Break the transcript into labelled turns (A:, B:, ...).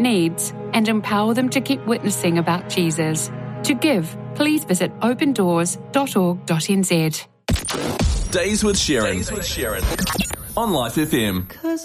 A: needs and empower them to keep witnessing about Jesus. To give, please visit opendoors.org.nz.
B: Days with Sharon on Life FM.